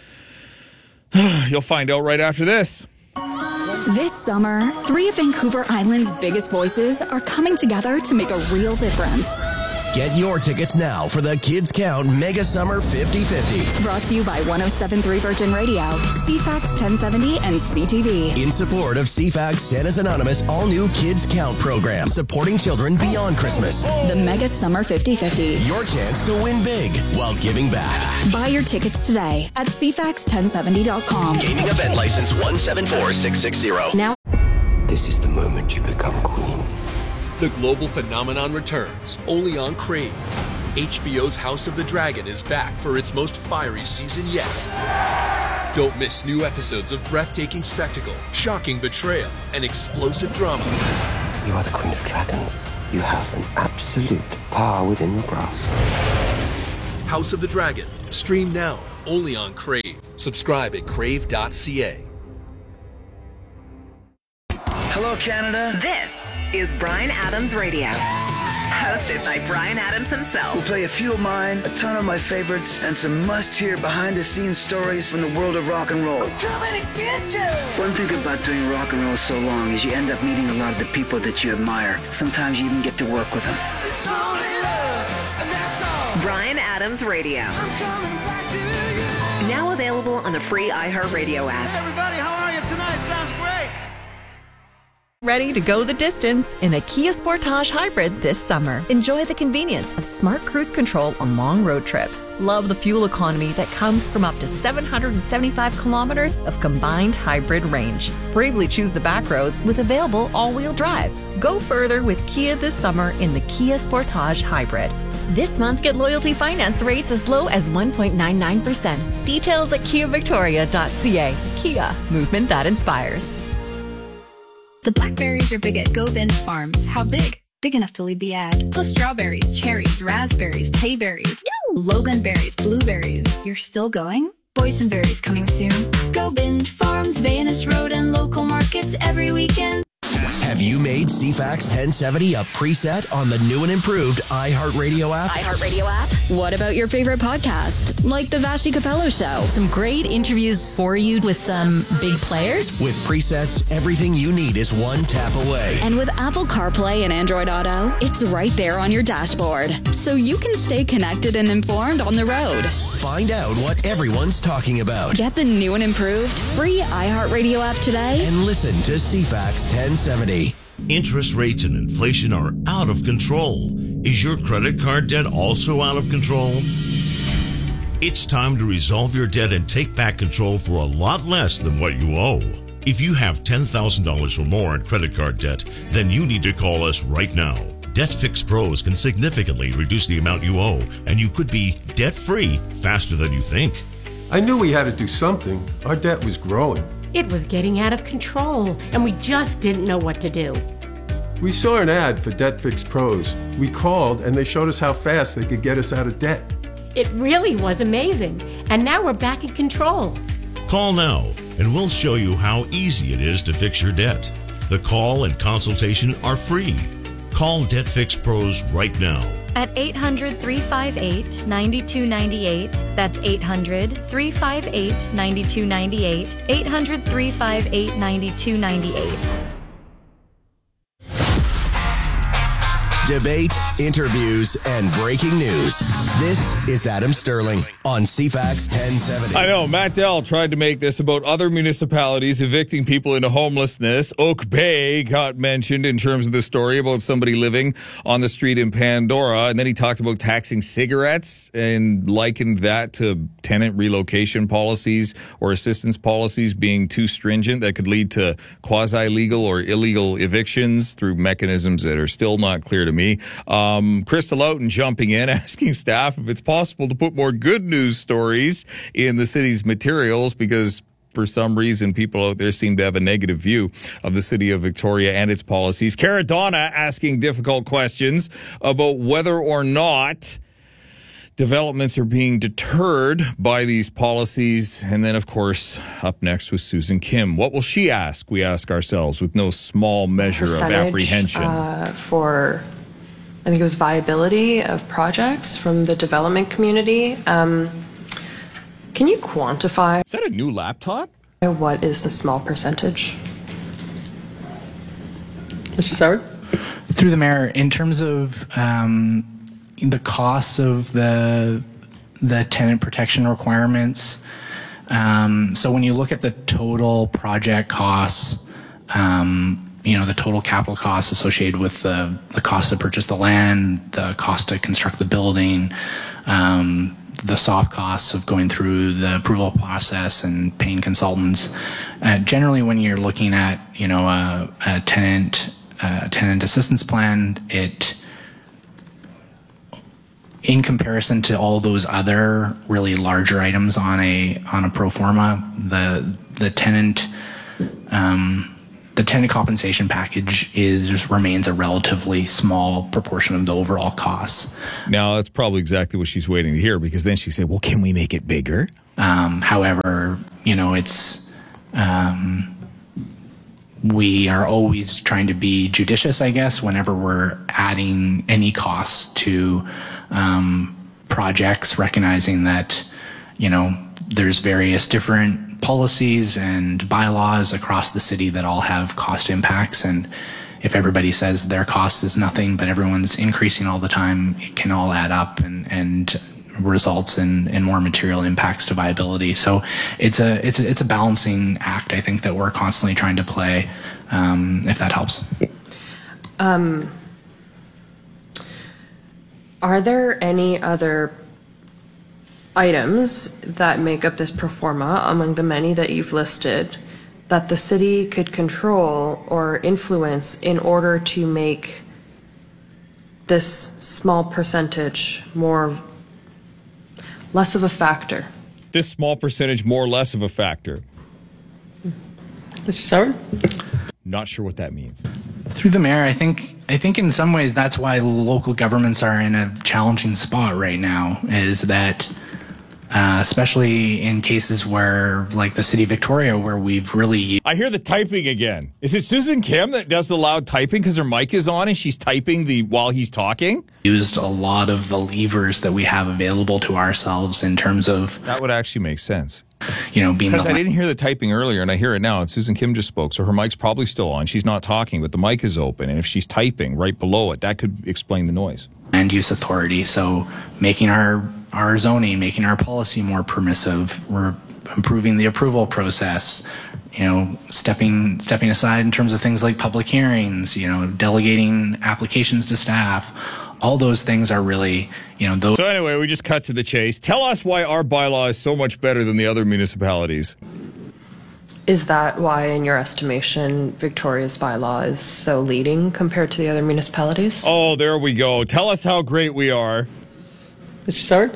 You'll find out right after this.
This summer, three of Vancouver Island's biggest voices are coming together to make a real difference.
Get your tickets now for the Kids Count Mega Summer fifty fifty.
Brought to you by one oh seven point three Virgin Radio, C FAX ten seventy, and C T V.
In support of C FAX Santa's Anonymous all-new Kids Count program, supporting children beyond Christmas.
The Mega Summer fifty fifty.
Your chance to win big while giving back.
Buy your tickets today at C FAX ten seventy dot com.
Gaming event license one seven four six six zero.
Now,
this is the moment you become queen. The global phenomenon returns, only on Crave. H B O's House of the Dragon is back for its most fiery season yet. Don't miss new episodes of breathtaking spectacle, shocking betrayal, and explosive drama.
You are the Queen of Dragons. You have an absolute power within your grasp.
House of the Dragon. Stream now, only on Crave. Subscribe at crave dot c a.
Hello, Canada.
This is Bryan Adams Radio, hosted by Bryan Adams himself.
We'll play a few of mine, a ton of my favorites, and some must-hear behind-the-scenes stories from the world of rock and roll.
We're coming to get you!
One thing about doing rock and roll so long is you end up meeting a lot of the people that you admire. Sometimes you even get to work with them.
It's only love, and that's all. Bryan Adams Radio. I'm coming back to you. Now available on the free iHeartRadio app. Hey everybody, how are you tonight? Sounds great.
Ready to go the distance in a Kia Sportage Hybrid this summer. Enjoy the convenience of smart cruise control on long road trips. Love the fuel economy that comes from up to seven hundred seventy-five kilometers of combined hybrid range. Bravely choose the back roads with available all-wheel drive. Go further with Kia this summer in the Kia Sportage Hybrid. This month, get loyalty finance rates as low as one point nine nine percent. Details at kia victoria dot c a. Kia, movement that inspires.
The blackberries are big at Go Bend Farms. How big? Big enough to lead the ad. Plus strawberries, cherries, raspberries, tayberries, loganberries, blueberries. You're still going? Boysenberries coming soon. Go Bend Farms, Vanus Road, and local markets every weekend.
Have you made C FAX ten seventy a preset on the new and improved iHeartRadio app?
iHeartRadio app? What about your favorite podcast? Like The Vashi Capello Show?
Some great interviews for you with some big players.
With presets, everything you need is one tap away.
And with Apple CarPlay and Android Auto, it's right there on your dashboard. So you can stay connected and informed on the road.
Find out what everyone's talking about.
Get the new and improved free iHeartRadio app today.
And listen to C FAX ten seventy.
Interest rates and inflation are out of control. Is your credit card debt also out of control? It's time to resolve your debt and take back control for a lot less than what you owe. If you have ten thousand dollars or more in credit card debt, then you need to call us right now. DebtFix Pros can significantly reduce the amount you owe, and you could be debt-free faster than you think.
I knew we had to do something. Our debt was growing.
It was getting out of control, and we just didn't know what to do.
We saw an ad for DebtFix Pros. We called, and they showed us how fast they could get us out of debt.
It really was amazing, and now we're back in control.
Call now, and we'll show you how easy it is to fix your debt. The call and consultation are free. Call DebtFix Pros right now.
At eight hundred, three five eight, nine two nine eight. That's eight hundred, three five eight, nine two nine eight. eight hundred, three five eight, nine two nine eight.
Debate, interviews, and breaking news. This is Adam Sterling on C FAX ten seventy.
I know, Matt Dell tried to make this about other municipalities evicting people into homelessness. Oak Bay got mentioned in terms of the story about somebody living on the street in Pandora. And then he talked about taxing cigarettes and likened that to tenant relocation policies or assistance policies being too stringent that could lead to quasi-legal or illegal evictions through mechanisms that are still not clear to me. Um, Krista Loughton jumping in, asking staff if it's possible to put more good news stories in the city's materials because for some reason people out there seem to have a negative view of the city of Victoria and its policies. Cara Donna asking difficult questions about whether or not developments are being deterred by these policies. And then, of course, up next with Susan Kim. What will she ask? We ask ourselves with no small measure of apprehension.
Uh, for, I think it was viability of projects from the development community. Um, can you quantify?
Is that a new laptop?
What is the small percentage?
Mister Sauer?
Through the mayor, in terms of um, the costs of the the tenant protection requirements. Um, so when you look at the total project costs, um, you know, the total capital costs associated with the, the cost to purchase the land, the cost to construct the building, um, the soft costs of going through the approval process and paying consultants. Uh, generally, when you're looking at, you know, a, a tenant uh, tenant assistance plan, it, in comparison to all those other really larger items on a on a pro forma, the the tenant um, the tenant compensation package is remains a relatively small proportion of the overall costs.
Now, that's probably exactly what she's waiting to hear, because then she said, well, can we make it bigger?
Um, however, you know, it's um, we are always trying to be judicious, I guess, whenever we're adding any costs to um, projects, recognizing that, you know, there's various different policies and bylaws across the city that all have cost impacts. And if everybody says their cost is nothing, but everyone's increasing all the time, it can all add up and, and results in, in more material impacts to viability. So it's a, it's a, it's a balancing act, I think, that we're constantly trying to play, um, if that helps.
Um, are there any other items that make up this pro forma among the many that you've listed that the city could control or influence in order to make this small percentage more less of a factor?
This small percentage more or less of a factor.
Mister Sauer?
Not sure what that means.
Through the mayor, I think I think in some ways that's why local governments are in a challenging spot right now, is that Uh, especially in cases where, like the city of Victoria, where we've really...
I hear the typing again. Is it Susan Kim that does the loud typing because her mic is on and she's typing the while he's talking?
Used a lot of the levers that we have available to ourselves in terms of...
That would actually make sense.
You know, being...
Because
the,
I didn't hear the typing earlier and I hear it now, and Susan Kim just spoke, so her mic's probably still on. She's not talking, but the mic is open, and if she's typing right below it, that could explain the noise.
Land use authority, so making our... our zoning, making our policy more permissive, we're improving the approval process, you know, stepping stepping aside in terms of things like public hearings, you know, delegating applications to staff. All those things are really, you know, those.
So anyway, we just cut to the chase. Tell us why our bylaw is so much better than the other municipalities.
Is that why, in your estimation, Victoria's bylaw is so leading compared to the other municipalities?
Oh, there we go. Tell us how great we are.
Mister Sard?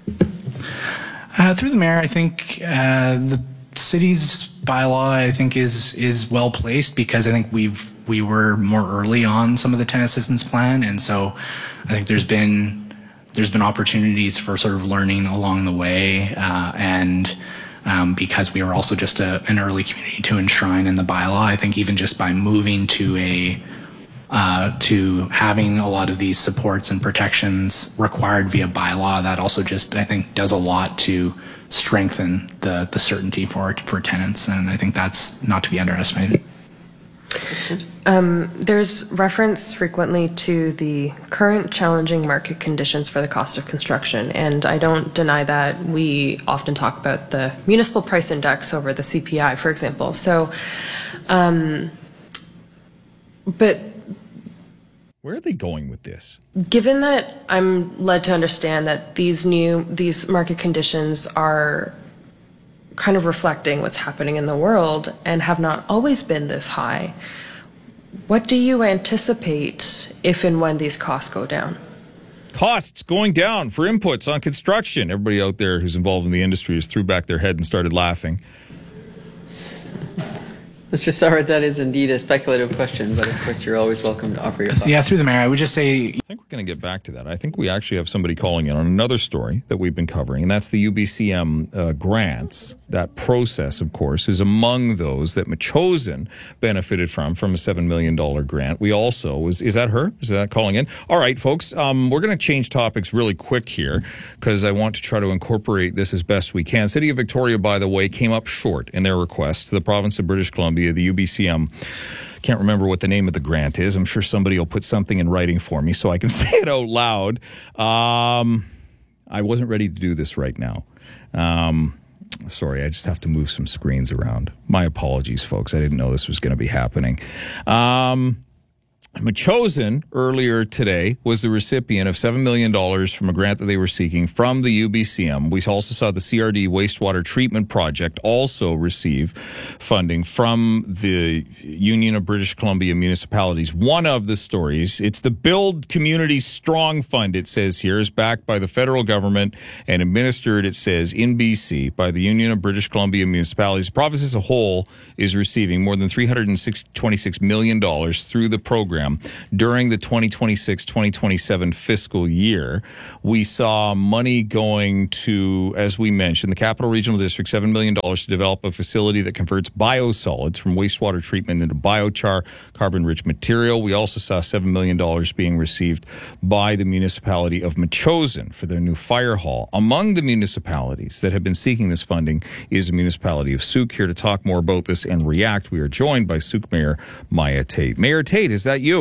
Uh, through the mayor, I think uh, the city's bylaw, I think, is is well placed, because I think we've we were more early on some of the tenant assistance plan, and so I think there's been there's been opportunities for sort of learning along the way, uh, and um, because we were also just a, an early community to enshrine in the bylaw, I think even just by moving to a Uh, to having a lot of these supports and protections required via bylaw, that also just, I think, does a lot to strengthen the, the certainty for for tenants, and I think that's not to be underestimated.
Um, there's reference frequently to the current challenging market conditions for the cost of construction, and I don't deny that. We often talk about the municipal price index over the C P I, for example. So, um, but
where are they going with this?
Given that I'm led to understand that these new, these market conditions are kind of reflecting what's happening in the world and have not always been this high, what do you anticipate if and when these costs go down?
Costs going down for inputs on construction. Everybody out there who's involved in the industry has threw back their head and started laughing.
Mister Sauer, that is indeed a speculative question, but of course you're always welcome to offer your thoughts.
Yeah, through the mayor, I would just say...
I think we're going to get back to that. I think we actually have somebody calling in on another story that we've been covering, and that's the U B C M uh, grants. That process, of course, is among those that Metchosin benefited from, from a seven million dollars grant. We also, is, is that her? Is that calling in? All right, folks, um, we're going to change topics really quick here because I want to try to incorporate this as best we can. City of Victoria, by the way, came up short in their request to the province of British Columbia, the U B C M. Can't remember what the name of the grant is. I'm sure somebody will put something in writing for me so I can say it out loud. Um, I wasn't ready to do this right now. Um, sorry, I just have to move some screens around. My apologies, folks. I didn't know this was going to be happening. Um, Metchosin earlier today was the recipient of seven million dollars from a grant that they were seeking from the U B C M. We also saw the C R D wastewater treatment project also receive funding from the Union of British Columbia Municipalities. One of the stories, it's the Build Community Strong Fund, it says here, is backed by the federal government and administered, it says, in B C by the Union of British Columbia Municipalities. The province as a whole is receiving more than three hundred twenty-six million dollars through the program during the twenty twenty-six twenty twenty-seven fiscal year. We saw money going to, as we mentioned, the Capital Regional District, seven million dollars to develop a facility that converts biosolids from wastewater treatment into biochar, carbon-rich material. We also saw seven million dollars being received by the municipality of Metchosin for their new fire hall. Among the municipalities that have been seeking this funding is the municipality of Sooke. Here to talk more about this and react, we are joined by Sooke Mayor Maya Tate. Mayor Tate, is that you?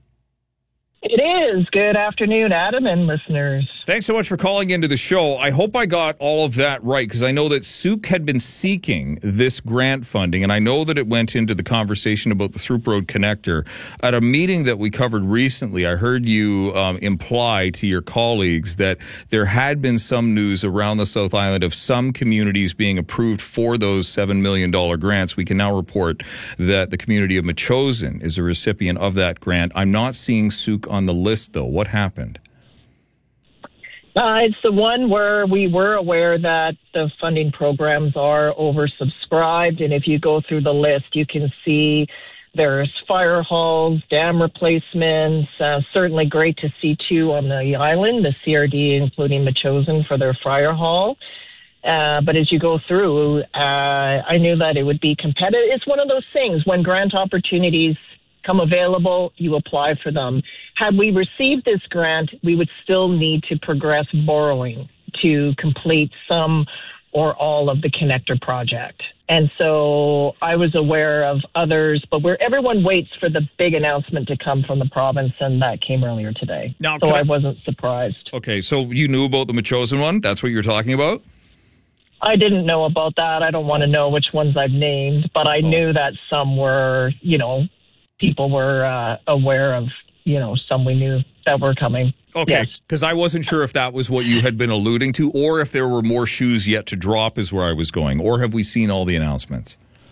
It is. Good afternoon, Adam and listeners.
Thanks so much for calling into the show. I hope I got all of that right, because I know that Sooke had been seeking this grant funding, and I know that it went into the conversation about the Throop Road Connector. At a meeting that we covered recently, I heard you um, imply to your colleagues that there had been some news around the South Island of some communities being approved for those seven million dollars grants. We can now report that the community of Metchosin is a recipient of that grant. I'm not seeing Sooke on the list, though. What happened?
Uh, it's the one where we were aware that the funding programs are oversubscribed, and if you go through the list, you can see there's fire halls, dam replacements, uh, certainly great to see two on the island, the C R D, including Metchosin for their fire hall. Uh, but as you go through, uh, I knew that it would be competitive. It's one of those things, when grant opportunities come available, you apply for them. Had we received this grant, we would still need to progress borrowing to complete some or all of the connector project. And so I was aware of others, but where everyone waits for the big announcement to come from the province, and that came earlier today.
Now,
so I,
I
wasn't surprised.
Okay, so you knew about the Metchosin one? That's what you're talking about?
I didn't know about that. I don't want to know which ones I've named, but I oh. knew that some were, you know, people were uh, aware of, you know, some we knew that were coming.
Okay, because yes. I wasn't sure if that was what you had been alluding to, or if there were more shoes yet to drop is where I was going, or have we seen all the announcements?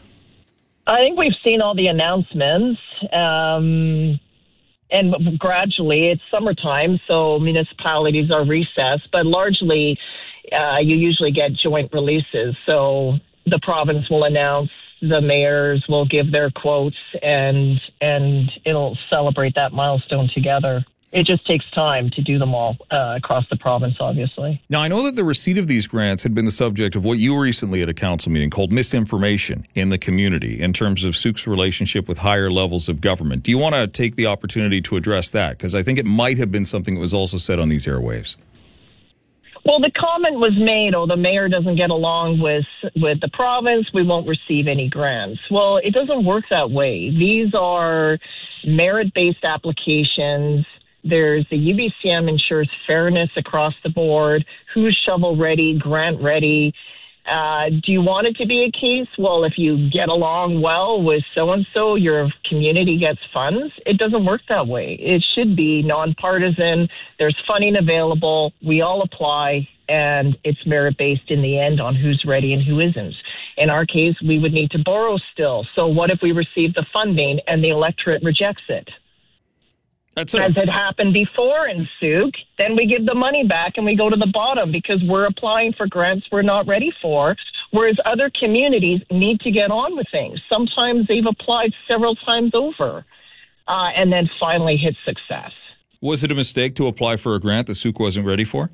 I think we've seen all the announcements, um, and gradually, it's summertime, so municipalities are recessed, but largely uh, you usually get joint releases, so the province will announce, the mayors will give their quotes, and and it'll celebrate that milestone together. It just takes time to do them all uh, across the province, obviously.
Now, I know that the receipt of these grants had been the subject of what you recently at a council meeting called misinformation in the community in terms of Sooke's relationship with higher levels of government. Do you want to take the opportunity to address that? Because I think it might have been something that was also said on these airwaves.
Well, the comment was made, oh, the mayor doesn't get along with, with the province, we won't receive any grants. Well, it doesn't work that way. These are merit-based applications. There's the U B C M ensures fairness across the board, who's shovel-ready, grant-ready. Uh, do you want it to be a case, well, if you get along well with so-and-so, your community gets funds? It doesn't work that way. It should be nonpartisan. There's funding available. We all apply, and it's merit-based in the end on who's ready and who isn't. In our case, we would need to borrow still. So what if we receive the funding and the electorate rejects it?
That's
As it happened before in Sooke, then we give the money back and we go to the bottom because we're applying for grants we're not ready for, whereas other communities need to get on with things. Sometimes they've applied several times over uh, and then finally hit success.
Was it a mistake to apply for a grant that Sooke wasn't ready for?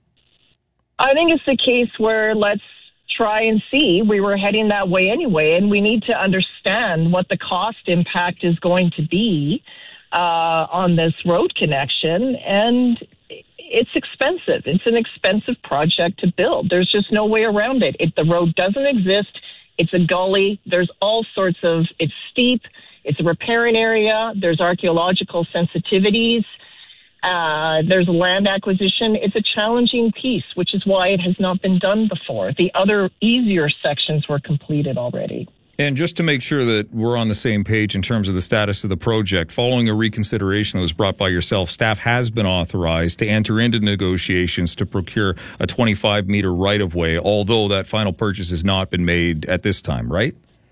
I think it's the case where let's try and see. We were heading that way anyway, and we need to understand what the cost impact is going to be Uh, on this road connection, and it's expensive. It's an expensive project to build. There's just no way around it. If the road doesn't exist, it's a gully. There's all sorts of, it's steep, it's a riparian area, there's archaeological sensitivities, uh, there's land acquisition. It's a challenging piece, which is why it has not been done before. The other easier sections were completed already.
And just to make sure that we're on the same page in terms of the status of the project, following a reconsideration that was brought by yourself, staff has been authorized to enter into negotiations to procure a twenty-five meter right-of-way, although that final purchase has not been made at this time, right?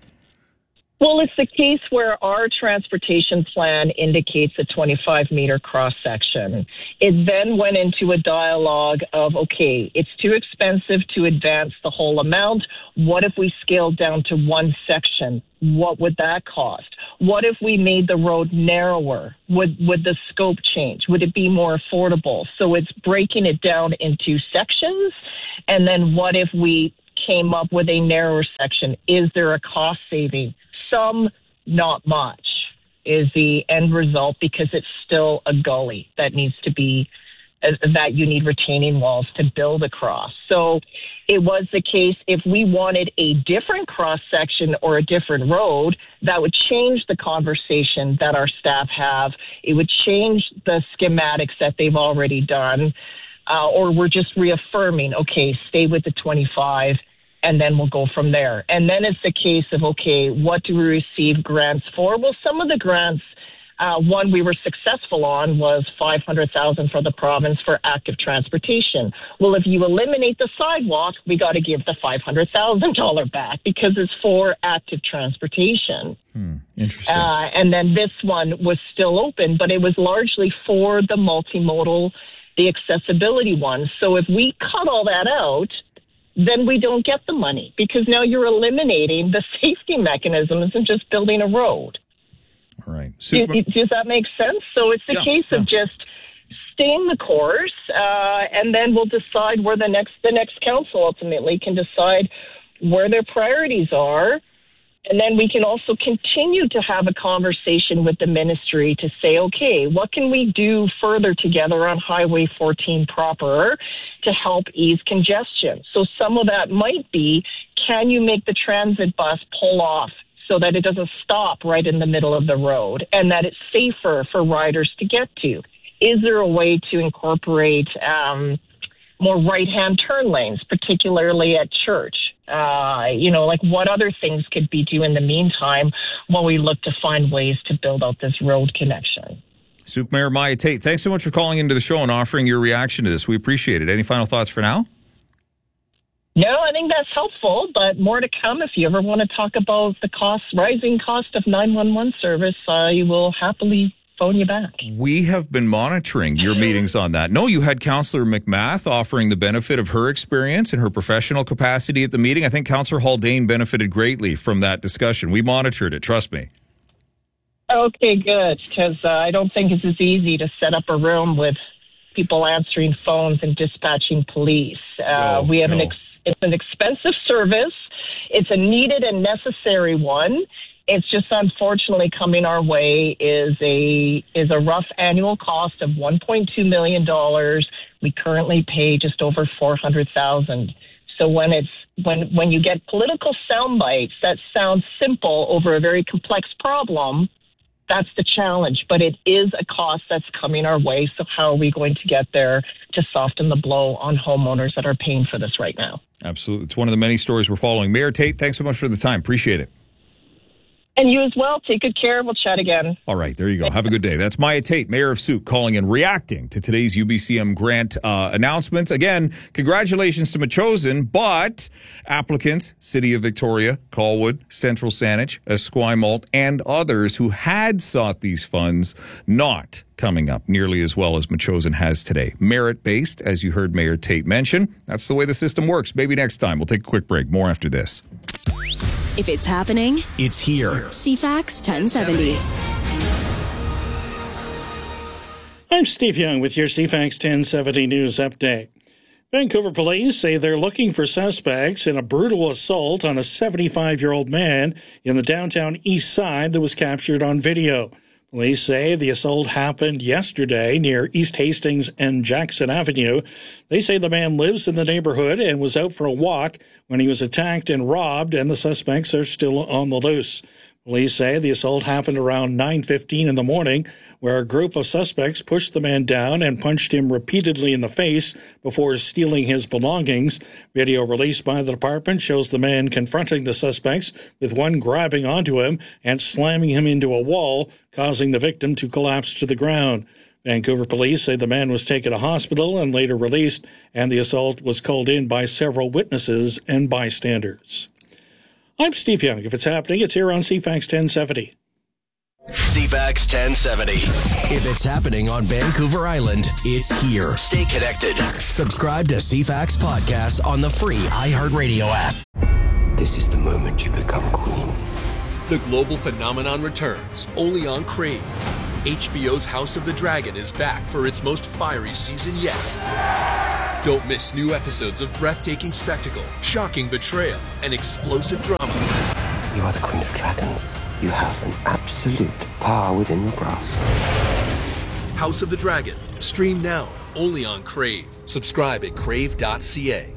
Well, it's the case where our transportation plan indicates a twenty-five meter cross-section. It then went into a dialogue of, okay, it's too expensive to advance the whole amount. What if we scaled down to one section? What would that cost? What if we made the road narrower? Would would the scope change? Would it be more affordable? So it's breaking it down into sections. And then what if we came up with a narrower section? Is there a cost saving? Some, not much, is the end result, because it's still a gully that needs to be, uh, that you need retaining walls to build across. So it was the case, if we wanted a different cross section or a different road, that would change the conversation that our staff have. It would change the schematics that they've already done, uh, or we're just reaffirming, okay, stay with the twenty-five. And then we'll go from there. And then it's the case of, okay, what do we receive grants for? Well, some of the grants, uh, one we were successful on was five hundred thousand dollars for the province for active transportation. Well, if you eliminate the sidewalk, we got to give the five hundred thousand dollars back because it's for active transportation.
Hmm, interesting.
Uh, and then this one was still open, but it was largely for the multimodal, the accessibility one. So if we cut all that out, then we don't get the money, because now you're eliminating the safety mechanisms and just building a road.
All right.
Super. Do, does that make sense? So it's the
yeah,
case
yeah.
of just staying the course, uh, and then we'll decide where the next the next council ultimately can decide where their priorities are. And then we can also continue to have a conversation with the ministry to say, okay, what can we do further together on Highway fourteen proper to help ease congestion? So some of that might be, can you make the transit bus pull off so that it doesn't stop right in the middle of the road and that it's safer for riders to get to? Is there a way to incorporate um, more right-hand turn lanes, particularly at church? Uh, you know, like what other things could we do in the meantime while we look to find ways to build out this road connection?
Souk Mayor Maya Tate, thanks so much for calling into the show and offering your reaction to this. We appreciate it. Any final thoughts for now?
No, I think that's helpful, but more to come. If you ever want to talk about the cost, rising cost of nine one one service, I will happily phone you back.
We have been monitoring your meetings on that. No, you had Councillor McMath offering the benefit of her experience and her professional capacity at the meeting. I think Councillor Haldane benefited greatly from that discussion. We monitored it, trust me.
Okay, good, because uh, I don't think it's as easy to set up a room with people answering phones and dispatching police. Uh,
no,
we have
no.
an ex- it's an expensive service. It's a needed and necessary one. It's just unfortunately coming our way is a is a rough annual cost of one point two million dollars. We currently pay just over four hundred thousand dollars. So when it's when when you get political sound bites that sound simple over a very complex problem, that's the challenge. But it is a cost that's coming our way. So how are we going to get there to soften the blow on homeowners that are paying for this right now?
Absolutely. It's one of the many stories we're following. Mayor Tate, thanks so much for the time. Appreciate it.
And you as well. Take good care. We'll chat again.
All right. There you go. Have a good day. That's Maya Tate, Mayor of Souk, calling and reacting to today's U B C M grant uh, announcements. Again, congratulations to Metchosin, but applicants, City of Victoria, Colwood, Central Saanich, Esquimalt, and others who had sought these funds not coming up nearly as well as Metchosin has today. Merit-based, as you heard Mayor Tate mention. That's the way the system works. Maybe next time. We'll take a quick break. More after this.
If it's happening,
it's here.
C FAX ten seventy.
I'm Steve Young with your C FAX ten seventy News Update. Vancouver police say they're looking for suspects in a brutal assault on a seventy-five-year-old man in the downtown east side that was captured on video. Police say the assault happened yesterday near East Hastings and Jackson Avenue. They say the man lives in the neighborhood and was out for a walk when he was attacked and robbed, and the suspects are still on the loose. Police say the assault happened around nine fifteen in the morning, where a group of suspects pushed the man down and punched him repeatedly in the face before stealing his belongings. Video released by the department shows the man confronting the suspects, with one grabbing onto him and slamming him into a wall, causing the victim to collapse to the ground. Vancouver police say the man was taken to hospital and later released, and the assault was called in by several witnesses and bystanders. I'm Steve Young. If it's happening, it's here on C FAX ten seventy.
C FAX ten seventy. If it's happening on Vancouver Island, it's here. Stay connected. Subscribe to C FAX Podcast on the free iHeartRadio app.
This is the moment you become queen.
The global phenomenon returns, only on Crave. H B O's House of the Dragon is back for its most fiery season yet. Don't miss new episodes of breathtaking spectacle, shocking betrayal, and explosive drama.
You are the queen of dragons. You have an absolute power within your grasp.
House of the Dragon. Stream now, only on Crave. Subscribe at crave dot c a.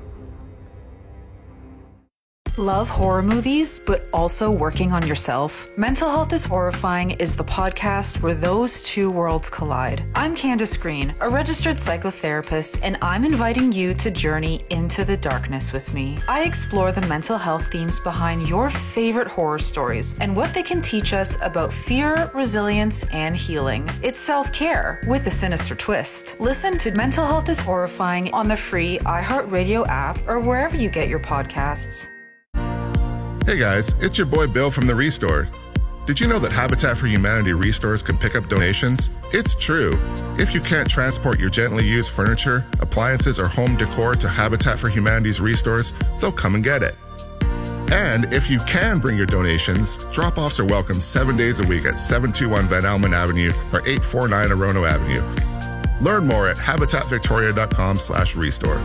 Love horror movies, but also working on yourself? Mental Health is Horrifying is the podcast where those two worlds collide. I'm Candace Green, a registered psychotherapist, and I'm inviting you to journey into the darkness with me. I explore the mental health themes behind your favorite horror stories and what they can teach us about fear, resilience, and healing. It's self-care with a sinister twist. Listen to Mental Health is Horrifying on the free iHeartRadio app or wherever you get your podcasts.
Hey guys, it's your boy Bill from The Restore. Did you know that Habitat for Humanity restores can pick up donations? It's true. If you can't transport your gently used furniture, appliances, or home decor to Habitat for Humanity's restores, they'll come and get it. And if you can bring your donations, drop-offs are welcome seven days a week at seven two one Van Almen Avenue or eight four nine Orono Avenue. Learn more at habitatvictoria.com slash restore.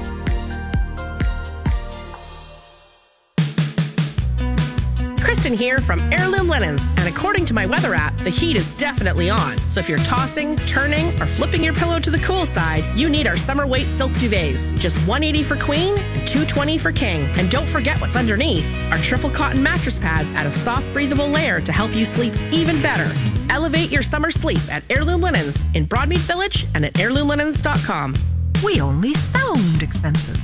Kristen here from Heirloom Linens, and according to my weather app, the heat is definitely on. So if you're tossing, turning, or flipping your pillow to the cool side, you need our summer weight silk duvets. Just one hundred eighty dollars for queen and two hundred twenty dollars for king. And don't forget what's underneath. Our triple cotton mattress pads add a soft, breathable layer to help you sleep even better. Elevate your summer sleep at Heirloom Linens in Broadmead Village and at heirloom linens dot com.
We only sound expensive.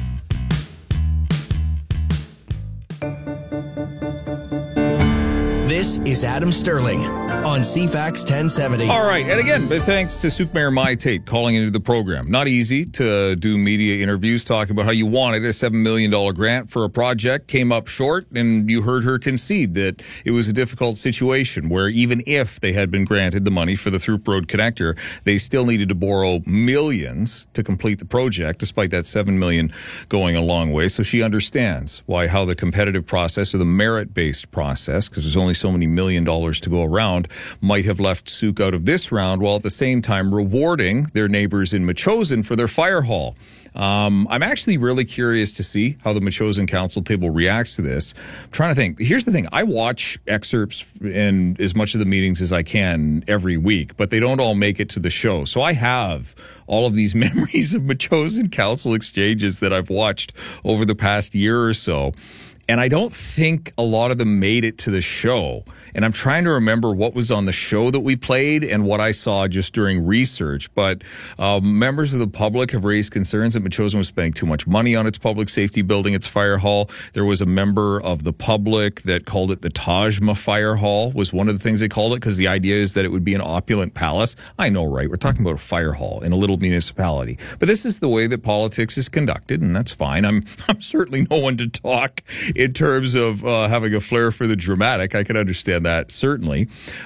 This is Adam Sterling on C FAX ten seventy.
All right, and again, but thanks to Souk Mayor Mai Tate calling into the program. Not easy to do media interviews talking about how you wanted a seven million dollars grant for a project, came up short, and you heard her concede that it was a difficult situation where even if they had been granted the money for the Throop Road connector, they still needed to borrow millions to complete the project, despite that seven million dollars going a long way. So she understands why how the competitive process or the merit-based process, because there's only so many million dollars to go around, might have left Souk out of this round, while at the same time rewarding their neighbors in Metchosin for their fire hall. Um, I'm actually really curious to see how the Metchosin Council table reacts to this. I'm trying to think. Here's the thing. I watch excerpts in as much of the meetings as I can every week, but they don't all make it to the show. So I have all of these memories of Metchosin Council exchanges that I've watched over the past year or so. And I don't think a lot of them made it to the show. And I'm trying to remember what was on the show that we played and what I saw just during research. But um, members of the public have raised concerns that Metchosin was spending too much money on its public safety building, its fire hall. There was a member of the public that called it the Tajma Fire Hall, was one of the things they called it, because the idea is that it would be an opulent palace. I know, right? We're talking about a fire hall in a little municipality. But this is the way that politics is conducted, and that's fine. I'm, I'm certainly no one to talk in terms of uh, having a flair for the dramatic. I can understand that, certainly.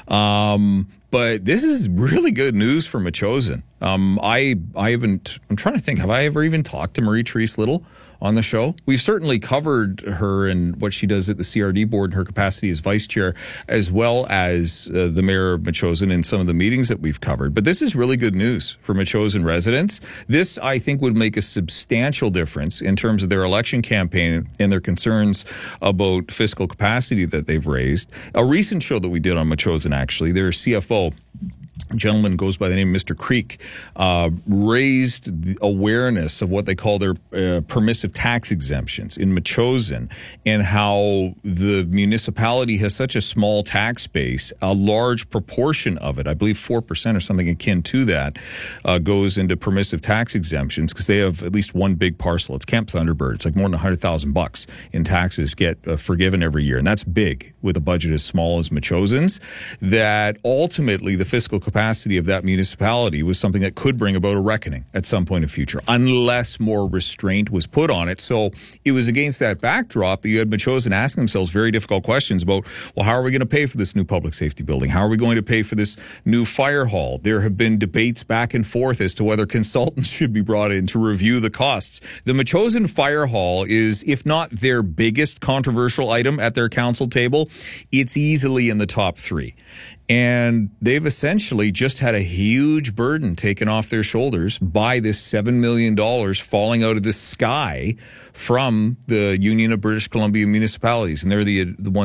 Um, but this is really good news for Metchosin. Um, I, I haven't, I'm trying to think, have I ever even talked to Marie-Therese Little on the show? We've certainly covered her and what she does at the C R D board in her capacity as vice chair, as well as uh, the mayor of Metchosin in some of the meetings that we've covered. But this is really good news for Metchosin residents. This, I think, would make a substantial difference in terms of their election campaign and their concerns about fiscal capacity that they've raised. A recent show that we did on Metchosin, actually, their C F O, a gentleman goes by the name of Mister Creek, uh, raised the awareness of what they call their uh, permissive tax exemptions in Metchosin, and how the municipality has such a small tax base, a large proportion of it, I believe four percent or something akin to that, uh, goes into permissive tax exemptions because they have at least one big parcel. It's Camp Thunderbird. It's like more than one hundred thousand bucks in taxes get uh, forgiven every year, and that's big with a budget as small as Metchosin's. That ultimately the fiscal capacity capacity of that municipality was something that could bring about a reckoning at some point in the future, unless more restraint was put on it. So it was against that backdrop that you had Metchosin asking themselves very difficult questions about, well, how are we going to pay for this new public safety building? How are we going to pay for this new fire hall? There have been debates back and forth as to whether consultants should be brought in to review the costs. The Metchosin Fire Hall is, if not their biggest controversial item at their council table, it's easily in the top three. And they've essentially just had a huge burden taken off their shoulders by this seven million dollars falling out of the sky from the Union of British Columbia Municipalities. And they're the, the ones